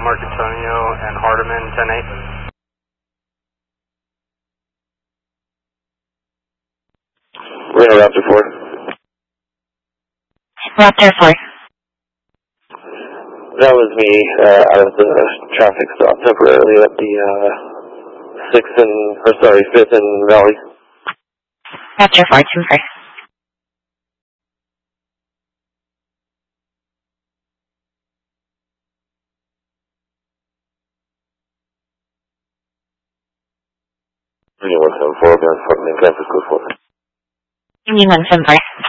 Marcantonio and Hardeman, 10-8. Reno Raptor 4. Raptor 4. That was me out of the traffic stop temporarily at the 5th and Valley. Raptor 4, 2-4. Union 174, San Francisco 4. Union 174.